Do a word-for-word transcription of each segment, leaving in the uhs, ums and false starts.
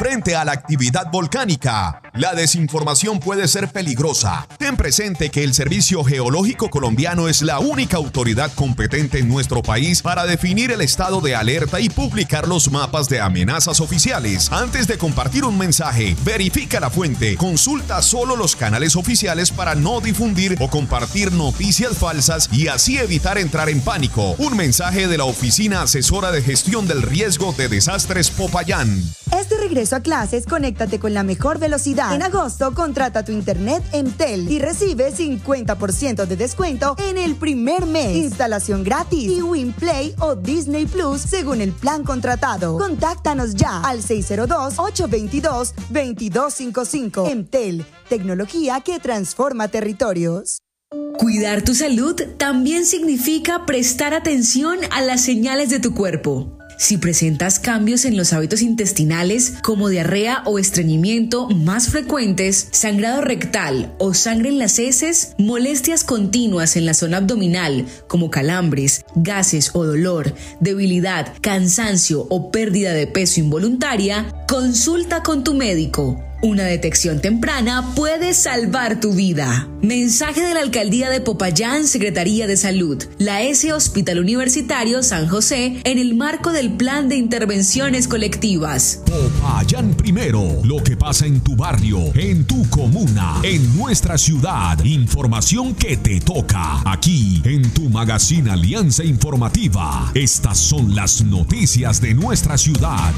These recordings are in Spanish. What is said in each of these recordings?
frente a la actividad volcánica. La desinformación puede ser peligrosa. Ten presente que el Servicio Geológico Colombiano es la única autoridad competente en nuestro país para definir el estado de alerta y publicar los mapas de amenazas oficiales. Antes de compartir un mensaje, verifica la fuente, consulta solo los canales oficiales para no difundir o compartir noticias falsas y así evitar entrar en pánico. Un mensaje de la Oficina Asesora de Gestión del Riesgo de Desastres Popayán. Este regreso a clases, conéctate con la mejor velocidad. En agosto, contrata tu internet Entel y recibe cincuenta por ciento de descuento en el primer mes. Instalación gratis y WinPlay o Disney Plus según el plan contratado. Contáctanos ya al seis cero dos, ocho dos dos, dos dos cinco cinco. Entel, tecnología que transforma territorios. Cuidar tu salud también significa prestar atención a las señales de tu cuerpo. Si presentas cambios en los hábitos intestinales como diarrea o estreñimiento más frecuentes, sangrado rectal o sangre en las heces, molestias continuas en la zona abdominal como calambres, gases o dolor, debilidad, cansancio o pérdida de peso involuntaria, consulta con tu médico. Una detección temprana puede salvar tu vida. Mensaje de la Alcaldía de Popayán, Secretaría de Salud, la S Hospital Universitario San José, en el marco del Plan de Intervenciones Colectivas. Popayán primero, lo que pasa en tu barrio, en tu comuna, en nuestra ciudad. Información que te toca, aquí en tu Magazine Alianza Informativa. Estas son las noticias de nuestra ciudad.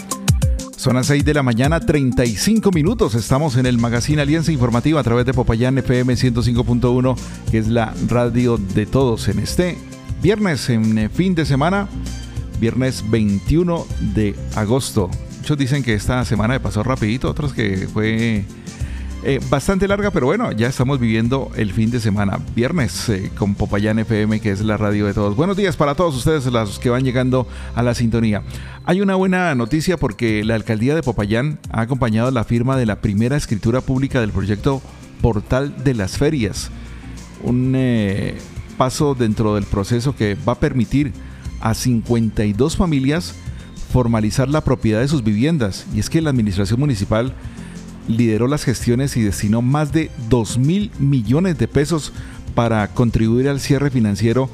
Son las seis de la mañana, treinta y cinco minutos. Estamos en el Magazine Alianza Informativa a través de Popayán F M ciento cinco punto uno, que es la radio de todos en este viernes, en fin de semana, viernes veintiuno de agosto. Muchos dicen que esta semana me pasó rapidito, otros que fue eh, bastante larga, pero bueno, ya estamos viviendo el fin de semana, viernes, eh, con Popayán F M, que es la radio de todos. Buenos días para todos ustedes, los que van llegando a la sintonía. Hay una buena noticia porque la Alcaldía de Popayán ha acompañado la firma de la primera escritura pública del proyecto Portal de las Ferias, un eh, paso dentro del proceso que va a permitir a cincuenta y dos familias formalizar la propiedad de sus viviendas. Y es que la administración municipal lideró las gestiones y destinó más de dos mil millones de pesos para contribuir al cierre financiero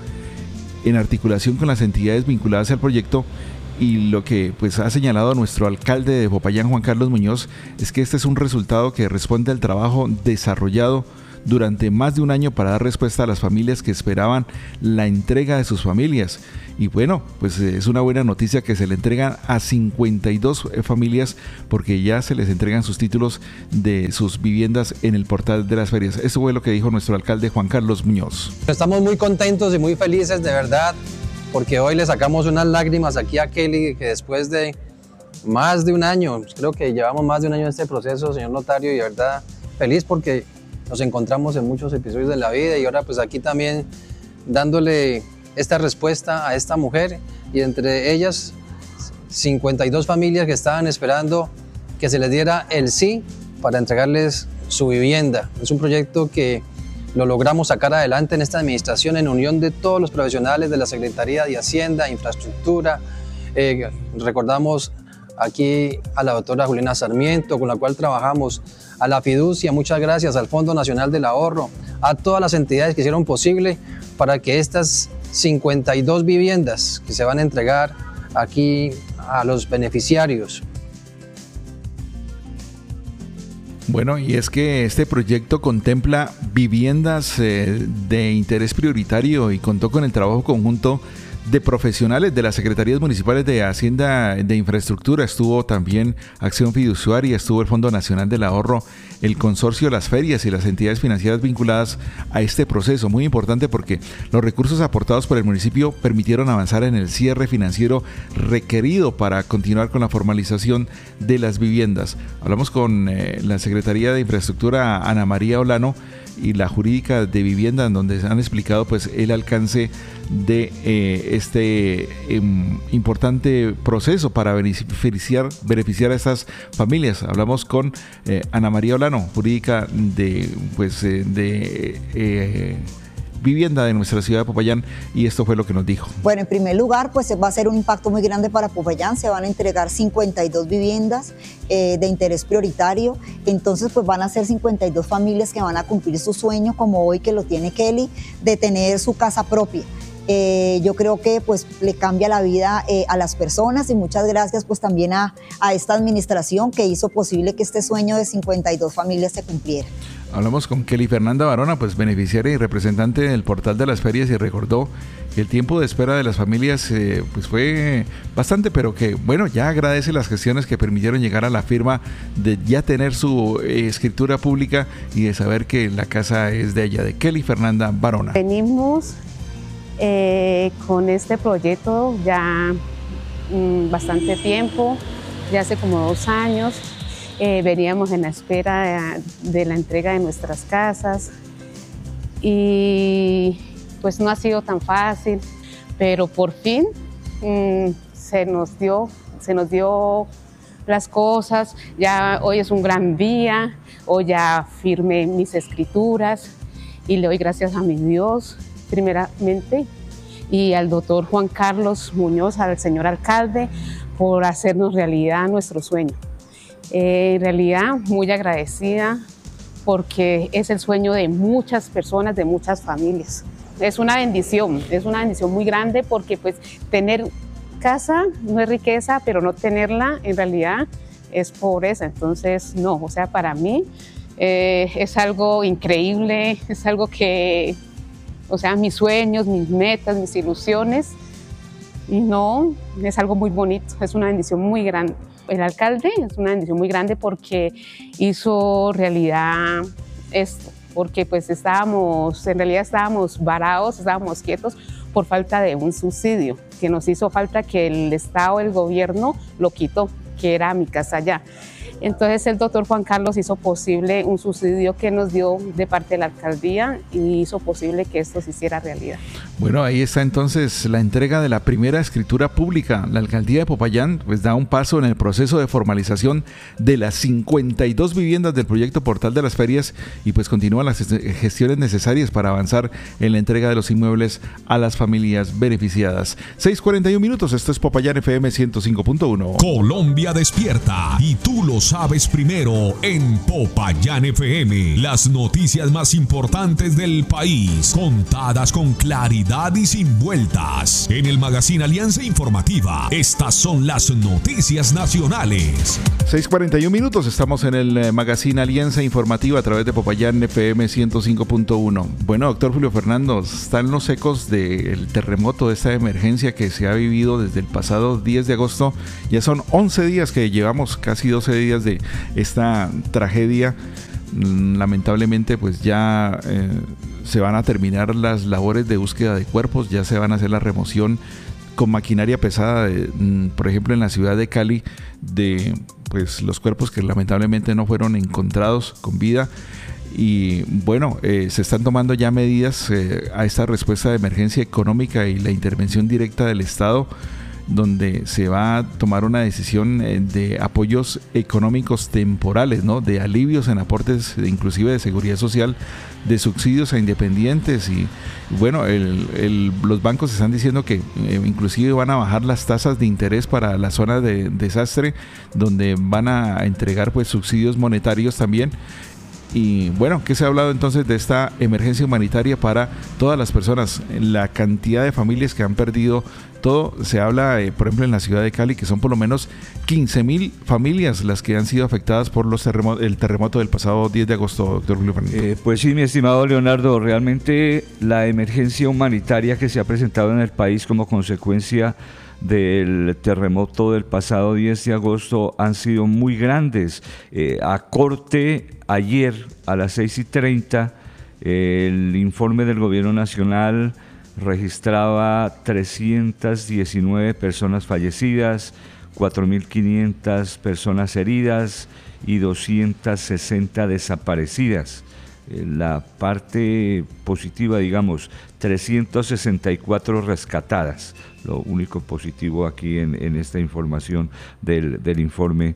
en articulación con las entidades vinculadas al proyecto. Y lo que pues ha señalado nuestro alcalde de Popayán, Juan Carlos Muñoz, es que este es un resultado que responde al trabajo desarrollado durante más de un año para dar respuesta a las familias que esperaban la entrega de sus familias. Y bueno, pues es una buena noticia que se le entregan a cincuenta y dos familias, porque ya se les entregan sus títulos de sus viviendas en el Portal de las Ferias. Eso fue lo que dijo nuestro alcalde Juan Carlos Muñoz. Estamos muy contentos y muy felices, de verdad, porque hoy le sacamos unas lágrimas aquí a Kelly, que después de más de un año, creo que llevamos más de un año en este proceso, señor notario, y de verdad feliz porque nos encontramos en muchos episodios de la vida y ahora pues aquí también dándole esta respuesta a esta mujer, y entre ellas cincuenta y dos familias que estaban esperando que se les diera el sí para entregarles su vivienda. Es un proyecto que lo logramos sacar adelante en esta administración en unión de todos los profesionales de la Secretaría de Hacienda, Infraestructura. Eh, recordamos aquí a la doctora Juliana Sarmiento, con la cual trabajamos, a la Fiducia, muchas gracias, al Fondo Nacional del Ahorro, a todas las entidades que hicieron posible para que estas cincuenta y dos viviendas que se van a entregar aquí a los beneficiarios. Bueno, y es que este proyecto contempla viviendas eh, de interés prioritario y contó con el trabajo conjunto de profesionales de las Secretarías Municipales de Hacienda, de Infraestructura. Estuvo también Acción Fiduciaria, estuvo el Fondo Nacional del Ahorro, el Consorcio de las Ferias y las entidades financieras vinculadas a este proceso. Muy importante porque los recursos aportados por el municipio permitieron avanzar en el cierre financiero requerido para continuar con la formalización de las viviendas. Hablamos con eh, la Secretaría de Infraestructura, Ana María Olano, y la Jurídica de Vivienda, en donde han explicado pues el alcance de eh, este eh, importante proceso para beneficiar, beneficiar a estas familias. Hablamos con eh, Ana María Olano, jurídica de pues eh, de eh, vivienda de nuestra ciudad de Popayán y esto fue lo que nos dijo. Bueno, en primer lugar, pues va a ser un impacto muy grande para Popayán, se van a entregar cincuenta y dos viviendas eh, de interés prioritario, entonces pues van a ser cincuenta y dos familias que van a cumplir su sueño, como hoy que lo tiene Kelly, de tener su casa propia. Eh, yo creo que pues le cambia la vida eh, a las personas y muchas gracias pues también a, a esta administración que hizo posible que este sueño de cincuenta y dos familias se cumpliera. Hablamos con Kelly Fernanda Barona, pues beneficiaria y representante del portal de las ferias, y recordó que el tiempo de espera de las familias eh, pues fue bastante, pero que bueno, ya agradece las gestiones que permitieron llegar a la firma de ya tener su eh, escritura pública y de saber que la casa es de ella, de Kelly Fernanda Barona. Venimos Eh, con este proyecto ya mm, bastante tiempo, ya hace como dos años, eh, veníamos en la espera de, de la entrega de nuestras casas y pues no ha sido tan fácil, pero por fin mm, se nos dio, se nos dio las cosas. Ya hoy es un gran día, hoy ya firmé mis escrituras y le doy gracias a mi Dios primeramente, y al doctor Juan Carlos Muñoz, al señor alcalde, por hacernos realidad nuestro sueño. Eh, en realidad, muy agradecida, porque es el sueño de muchas personas, de muchas familias. Es una bendición, es una bendición muy grande, porque pues tener casa no es riqueza, pero no tenerla en realidad es pobreza. Entonces, no, o sea, para mí eh, es algo increíble, es algo que... O sea, mis sueños, mis metas, mis ilusiones, y no, es algo muy bonito, es una bendición muy grande. El alcalde es una bendición muy grande porque hizo realidad esto, porque pues estábamos, en realidad estábamos varados, estábamos quietos por falta de un subsidio, que nos hizo falta que el Estado, el gobierno lo quitó, que era Mi Casa Ya. Entonces el doctor Juan Carlos hizo posible un subsidio que nos dio de parte de la alcaldía y hizo posible que esto se hiciera realidad. Bueno, ahí está entonces la entrega de la primera escritura pública. La alcaldía de Popayán pues da un paso en el proceso de formalización de las cincuenta y dos viviendas del proyecto Portal de las Ferias y pues continúan las gestiones necesarias para avanzar en la entrega de los inmuebles a las familias beneficiadas. seis cuarenta y un minutos, esto es Popayán F M ciento cinco punto uno. Colombia despierta y tú lo sabes primero en Popayán F M. Las noticias más importantes del país, contadas con claridad y sin vueltas. En el Magazine Alianza Informativa, estas son las noticias nacionales. seis cuarenta y un minutos, estamos en el Magazine Alianza Informativa a través de Popayán F M ciento cinco punto uno. Bueno, doctor Julio Fernando, están los ecos del terremoto, de esta emergencia que se ha vivido desde el pasado diez de agosto. Ya son once días que llevamos, casi doce días de esta tragedia. Lamentablemente pues ya eh, se van a terminar las labores de búsqueda de cuerpos, ya se van a hacer la remoción con maquinaria pesada, de, por ejemplo en la ciudad de Cali, de pues los cuerpos que lamentablemente no fueron encontrados con vida. Y bueno, eh, se están tomando ya medidas eh, a esta respuesta de emergencia económica y la intervención directa del Estado, donde se va a tomar una decisión de apoyos económicos temporales, ¿no? De alivios en aportes, inclusive de seguridad social, de subsidios a independientes y bueno, el, el, los bancos están diciendo que eh, inclusive van a bajar las tasas de interés para la zona de desastre, donde van a entregar pues subsidios monetarios también. Y bueno, ¿qué se ha hablado entonces de esta emergencia humanitaria para todas las personas? La cantidad de familias que han perdido todo. Se habla, eh, por ejemplo, en la ciudad de Cali, que son por lo menos quince mil familias las que han sido afectadas por los terremotos, el terremoto del pasado diez de agosto, doctor Julio Fernando. Eh, pues sí, mi estimado Leonardo, realmente la emergencia humanitaria que se ha presentado en el país como consecuencia del terremoto del pasado diez de agosto han sido muy grandes. Eh, a corte, ayer a las seis y treinta, eh, el informe del Gobierno Nacional registraba trescientas diecinueve personas fallecidas, cuatro mil quinientas personas heridas y doscientas sesenta desaparecidas. eh, la parte positiva, digamos, trescientas sesenta y cuatro rescatadas. Lo único positivo aquí en, en esta información del, del informe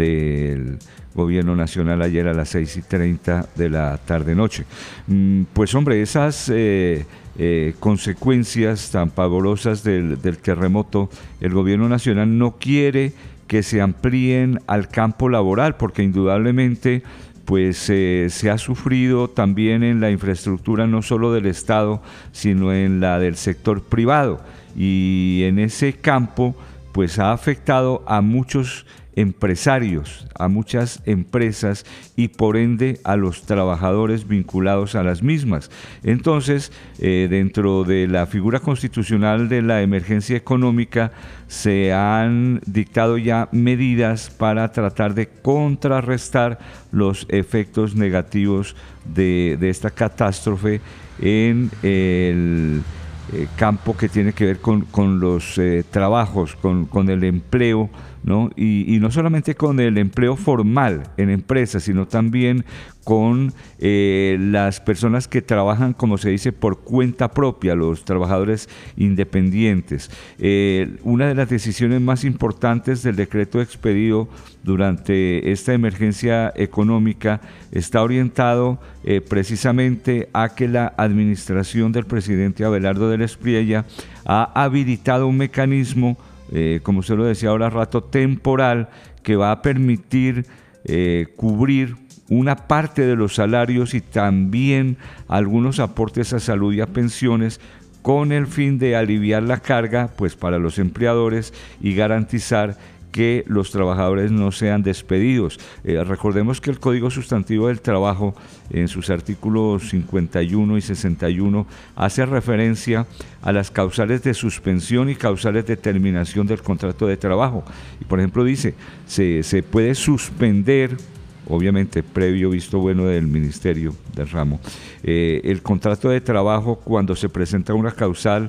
del Gobierno Nacional ayer a las seis y treinta de la tarde-noche. Mm, pues hombre, esas eh, eh, consecuencias tan pavorosas del, del terremoto, el Gobierno Nacional no quiere que se amplíen al campo laboral, porque indudablemente pues eh, se ha sufrido también en la infraestructura no solo del Estado, sino en la del sector privado. Y en ese campo pues ha afectado a muchos empresarios, a muchas empresas y por ende a los trabajadores vinculados a las mismas. Entonces, eh, dentro de la figura constitucional de la emergencia económica se han dictado ya medidas para tratar de contrarrestar los efectos negativos de, de esta catástrofe en el Eh, campo que tiene que ver con, con los eh, trabajos, con, con el empleo, ¿no? Y, y no solamente con el empleo formal en empresas, sino también con eh, las personas que trabajan, como se dice, por cuenta propia, los trabajadores independientes. Eh, una de las decisiones más importantes del decreto expedido durante esta emergencia económica está orientado eh, precisamente a que la administración del presidente Abelardo del Espriella ha habilitado un mecanismo, eh, como usted lo decía ahora rato, temporal, que va a permitir eh, cubrir una parte de los salarios y también algunos aportes a salud y a pensiones, con el fin de aliviar la carga pues para los empleadores y garantizar que los trabajadores no sean despedidos. Eh, recordemos que el Código Sustantivo del Trabajo, en sus artículos cincuenta y uno y sesenta y uno, hace referencia a las causales de suspensión y causales de terminación del contrato de trabajo. Y por ejemplo dice, se, se puede suspender, obviamente previo visto bueno del Ministerio del Ramo, eh, el contrato de trabajo cuando se presenta una causal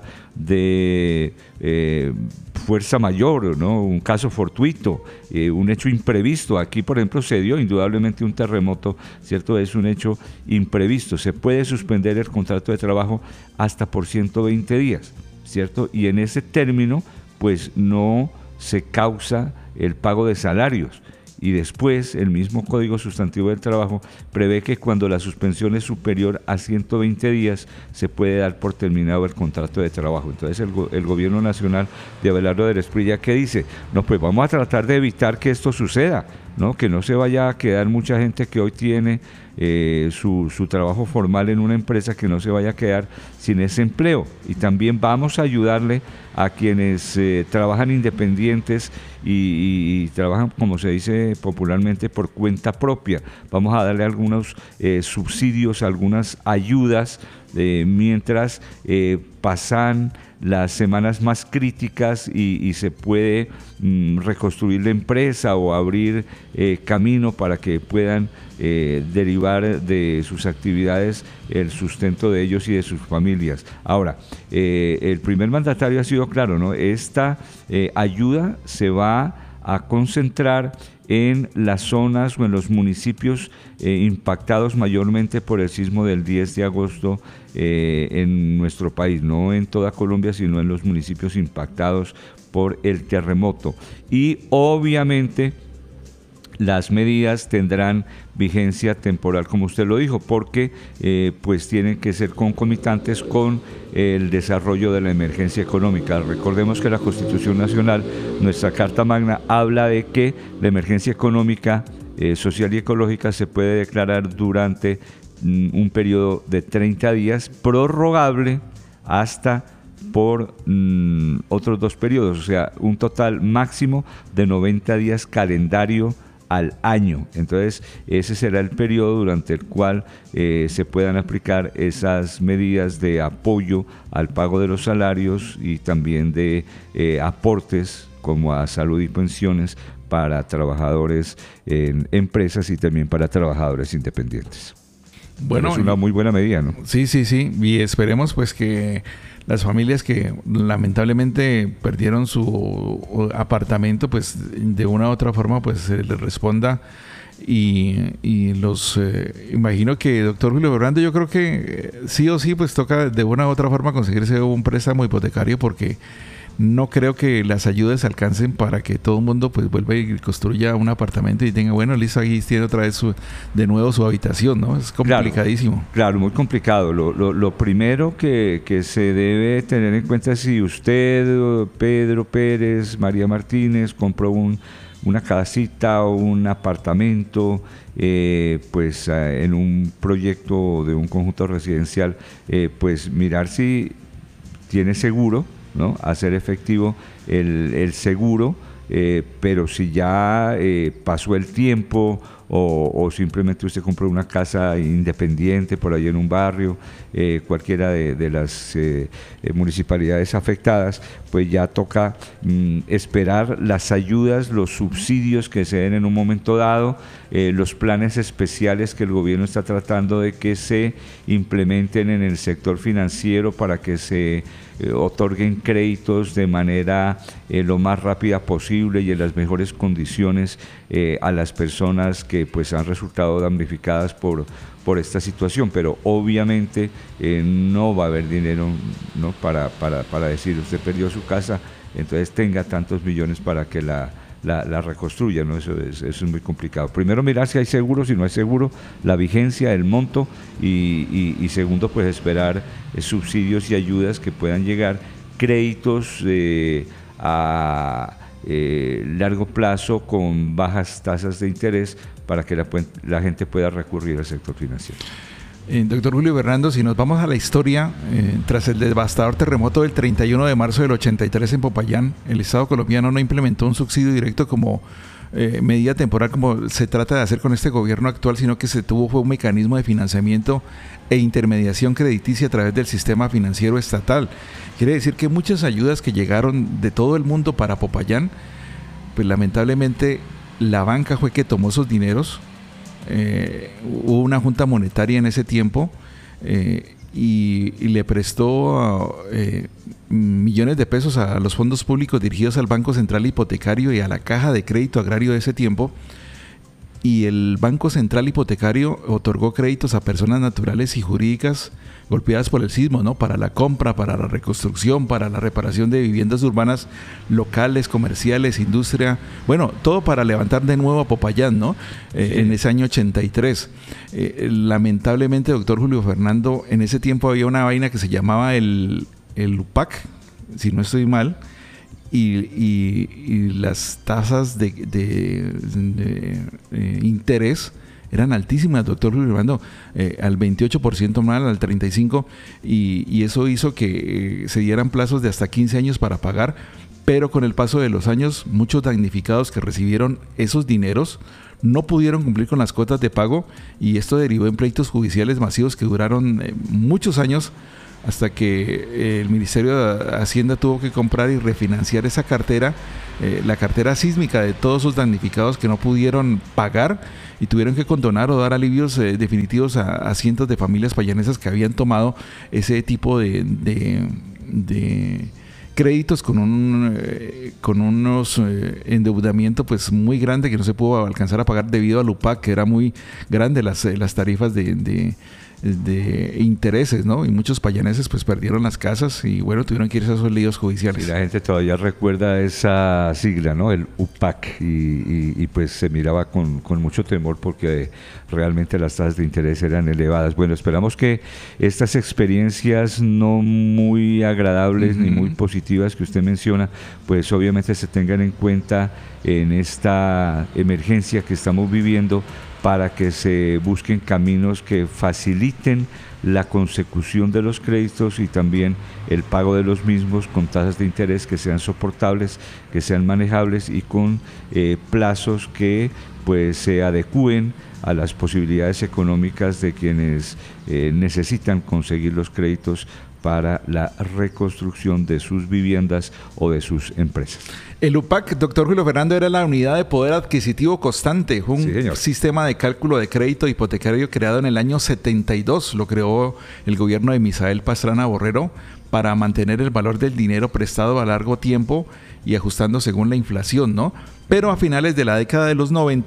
de eh, fuerza mayor, ¿no? Un caso fortuito, eh, un hecho imprevisto. Aquí, por ejemplo, se dio indudablemente un terremoto, ¿cierto? Es un hecho imprevisto. Se puede suspender el contrato de trabajo hasta por ciento veinte días, ¿cierto? Y en ese término, pues no se causa el pago de salarios. Y después el mismo Código Sustantivo del Trabajo prevé que cuando la suspensión es superior a ciento veinte días se puede dar por terminado el contrato de trabajo. Entonces el, el Gobierno Nacional de Abelardo del Espriella, ¿qué dice? No, pues vamos a tratar de evitar que esto suceda, ¿no? Que no se vaya a quedar mucha gente que hoy tiene eh, su, su trabajo formal en una empresa, que no se vaya a quedar sin ese empleo. Y también vamos a ayudarle a quienes eh, trabajan independientes y, y, y trabajan, como se dice popularmente, por cuenta propia. Vamos a darle algunos eh, subsidios, algunas ayudas eh, mientras eh, pasan las semanas más críticas y, y se puede mm, reconstruir la empresa o abrir eh, camino para que puedan eh, derivar de sus actividades el sustento de ellos y de sus familias. Ahora, eh, el primer mandatario ha sido claro, ¿no? Esta eh, ayuda se va a concentrar en las zonas o en los municipios eh, impactados mayormente por el sismo del diez de agosto eh, en nuestro país, no en toda Colombia, sino en los municipios impactados por el terremoto. Y obviamente las medidas tendrán vigencia temporal, como usted lo dijo, porque eh, pues tienen que ser concomitantes con el desarrollo de la emergencia económica. Recordemos que la Constitución Nacional, nuestra Carta Magna, habla de que la emergencia económica, eh, social y ecológica se puede declarar durante mm, un periodo de treinta días, prorrogable hasta por mm, otros dos periodos, o sea, un total máximo de noventa días calendario al año. Entonces ese será el periodo durante el cual eh, se puedan aplicar esas medidas de apoyo al pago de los salarios y también de eh, aportes como a salud y pensiones para trabajadores en empresas y también para trabajadores independientes. Bueno, es una muy buena medida, ¿no? Sí, sí, sí, y esperemos pues que las familias que lamentablemente perdieron su apartamento, pues de una u otra forma pues se les responda y, y los eh, imagino que, doctor Julio Fernando, yo creo que eh, sí o sí pues toca de una u otra forma conseguirse un préstamo hipotecario, porque no creo que las ayudas alcancen para que todo el mundo pues vuelva y construya un apartamento y tenga, bueno, listo, ahí tiene otra vez su, de nuevo su habitación, ¿no? Es complicadísimo. Claro, claro, muy complicado. Lo, lo, lo primero que, que se debe tener en cuenta es si usted, Pedro Pérez, María Martínez, compró un, una casita o un apartamento, eh, pues eh, en un proyecto de un conjunto residencial, eh, pues mirar si tiene seguro, ¿no? Hacer efectivo el, el seguro, eh, pero si ya eh, pasó el tiempo o, o simplemente usted compró una casa independiente por ahí en un barrio, eh, cualquiera de, de las eh, eh, municipalidades afectadas, pues ya toca mm, esperar las ayudas, los subsidios que se den en un momento dado, eh, los planes especiales que el gobierno está tratando de que se implementen en el sector financiero para que se eh, otorguen créditos de manera eh, lo más rápida posible y en las mejores condiciones eh, a las personas que pues han resultado damnificadas por, por esta situación, pero obviamente eh, no va a haber dinero, ¿no? para, para, para decir usted perdió su casa, entonces tenga tantos millones para que la, la, la reconstruya, ¿no? Eso es, eso es muy complicado. Primero mirar si hay seguro, si no hay seguro, la vigencia, el monto y, y, y segundo pues esperar eh, subsidios y ayudas que puedan llegar, créditos eh, a eh, largo plazo con bajas tasas de interés para que la, la gente pueda recurrir al sector financiero. Eh, doctor Julio Fernando, si nos vamos a la historia, eh, tras el devastador terremoto del treinta y uno de marzo del ochenta y tres en Popayán, el Estado colombiano no implementó un subsidio directo como eh, medida temporal como se trata de hacer con este gobierno actual, sino que se tuvo fue un mecanismo de financiamiento e intermediación crediticia a través del sistema financiero estatal. Quiere decir que muchas ayudas que llegaron de todo el mundo para Popayán, pues lamentablemente la banca fue que tomó esos dineros. Eh, hubo una junta monetaria en ese tiempo eh, y, y le prestó eh, millones de pesos a los fondos públicos dirigidos al Banco Central Hipotecario y a la Caja de Crédito Agrario de ese tiempo, y el Banco Central Hipotecario otorgó créditos a personas naturales y jurídicas golpeadas por el sismo, ¿no? Para la compra, para la reconstrucción, para la reparación de viviendas urbanas locales, comerciales, industria, bueno, todo para levantar de nuevo a Popayán, ¿no? Eh, sí. En ese año ochenta y tres. Eh, lamentablemente, doctor Julio Fernando, en ese tiempo había una vaina que se llamaba el, el U P A C, si no estoy mal, y, y, y las tasas de, de, de, de eh, interés eran altísimas, doctor Julio Fernando, eh, al veintiocho por ciento más, al treinta y cinco por ciento, y, y eso hizo que eh, se dieran plazos de hasta quince años para pagar, pero con el paso de los años, muchos damnificados que recibieron esos dineros no pudieron cumplir con las cuotas de pago, y esto derivó en pleitos judiciales masivos que duraron eh, muchos años, hasta que el Ministerio de Hacienda tuvo que comprar y refinanciar esa cartera, eh, la cartera sísmica de todos esos damnificados que no pudieron pagar y tuvieron que condonar o dar alivios eh, definitivos a, a cientos de familias payanesas que habían tomado ese tipo de, de, de créditos con un eh, con unos eh, endeudamiento pues muy grande que no se pudo alcanzar a pagar debido al U P A C, que era muy grande las, las tarifas de, de de intereses, ¿no? Y muchos payaneses pues perdieron las casas y bueno, tuvieron que irse a esos líos judiciales. Y la gente todavía recuerda esa sigla, ¿no? El U P A C, y, y, y pues se miraba con, con mucho temor porque realmente las tasas de interés eran elevadas. Bueno, esperamos que estas experiencias no muy agradables uh-huh. ni muy positivas que usted menciona, pues obviamente se tengan en cuenta en esta emergencia que estamos viviendo, para que se busquen caminos que faciliten la consecución de los créditos y también el pago de los mismos con tasas de interés que sean soportables, que sean manejables y con eh, plazos que pues se adecúen a las posibilidades económicas de quienes eh, necesitan conseguir los créditos para la reconstrucción de sus viviendas o de sus empresas. El U P A C, doctor Julio Fernando, era la unidad de poder adquisitivo constante, un sí, sistema de cálculo de crédito hipotecario creado en el año setenta y dos. Lo creó el gobierno de Misael Pastrana Borrero para mantener el valor del dinero prestado a largo tiempo y ajustando según la inflación, ¿no? Pero a finales de la década de los noventa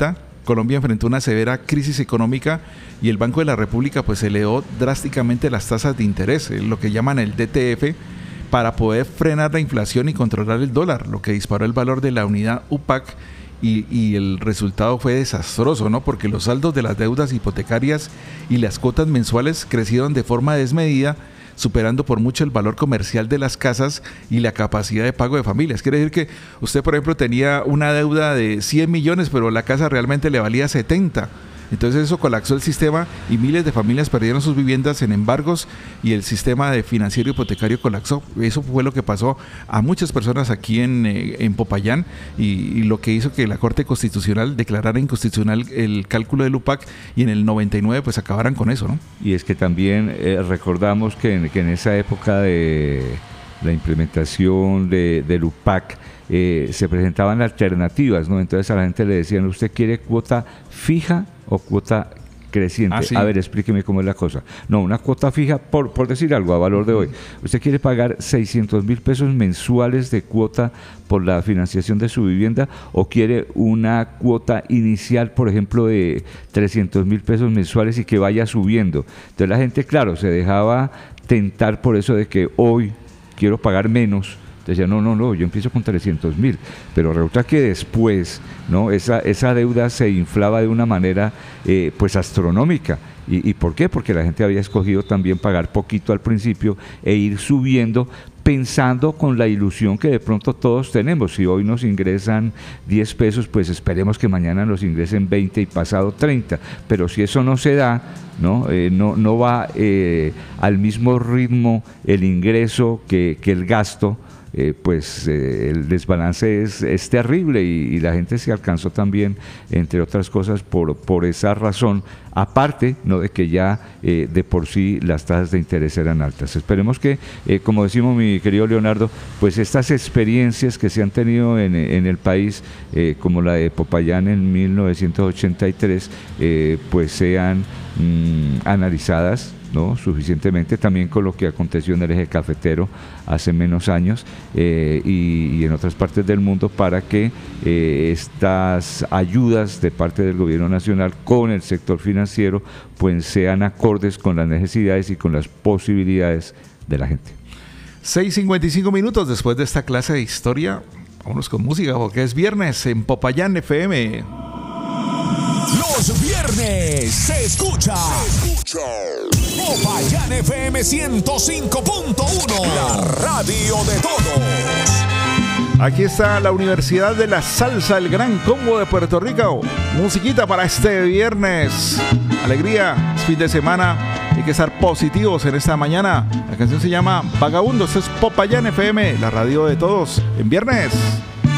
Colombia enfrentó una severa crisis económica y el Banco de la República pues elevó drásticamente las tasas de interés, lo que llaman el D T F, para poder frenar la inflación y controlar el dólar, lo que disparó el valor de la unidad U P A C. Y, y el resultado fue desastroso, ¿no? Porque los saldos de las deudas hipotecarias y las cuotas mensuales crecieron de forma desmedida, superando por mucho el valor comercial de las casas y la capacidad de pago de familias. Quiere decir que usted, por ejemplo, tenía una deuda de cien millones, pero la casa realmente le valía setenta. Entonces eso colapsó el sistema y miles de familias perdieron sus viviendas en embargos y el sistema de financiero hipotecario colapsó. Eso fue lo que pasó a muchas personas aquí en, eh, en Popayán y, y lo que hizo que la Corte Constitucional declarara inconstitucional el cálculo del U P A C y en el noventa y nueve pues acabaran con eso, ¿no? Y es que también eh, recordamos que en, que en esa época de la implementación de, del U P A C eh, se presentaban alternativas, ¿no? Entonces a la gente le decían, ¿usted quiere cuota fija o cuota creciente? Ah, ¿sí? A ver, explíqueme cómo es la cosa. No, una cuota fija, por, por decir algo, a valor de hoy. ¿Usted quiere pagar seiscientos mil pesos mensuales de cuota por la financiación de su vivienda o quiere una cuota inicial, por ejemplo, de trescientos mil pesos mensuales y que vaya subiendo? Entonces la gente, claro, se dejaba tentar por eso de que hoy quiero pagar menos. Decía, no, no, no, yo empiezo con trescientos mil, pero resulta que después, ¿no? Esa, esa deuda se inflaba de una manera eh, pues astronómica. ¿Y, ¿Y por qué? Porque la gente había escogido también pagar poquito al principio e ir subiendo, pensando con la ilusión que de pronto todos tenemos. Si hoy nos ingresan diez pesos, pues esperemos que mañana nos ingresen veinte y pasado treinta. Pero si eso no se da, ¿no? Eh, no, no va eh, al mismo ritmo el ingreso que, que el gasto, Eh, pues eh, el desbalance es, es terrible y, y la gente se alcanzó también, entre otras cosas, por, por esa razón, aparte, ¿no?, de que ya eh, de por sí las tasas de interés eran altas. Esperemos que, eh, como decimos mi querido Leonardo, pues estas experiencias que se han tenido en, en el país, eh, como la de Popayán en mil novecientos ochenta y tres, eh, pues sean mmm, analizadas, ¿no?, suficientemente, también con lo que aconteció en el eje cafetero hace menos años eh, y, y en otras partes del mundo, para que eh, estas ayudas de parte del gobierno nacional con el sector financiero pues sean acordes con las necesidades y con las posibilidades de la gente. seis cincuenta y cinco minutos después de esta clase de historia, vámonos con música porque es viernes en Popayán F M. Los viernes se escucha, se escucha Popayán F M ciento cinco punto uno, la radio de todos. Aquí está la Universidad de la Salsa, el Gran Combo de Puerto Rico. Musiquita para este viernes. Alegría, es fin de semana. Hay que estar positivos en esta mañana. La canción se llama Vagabundo. Esto es Popayán F M, la radio de todos, en viernes.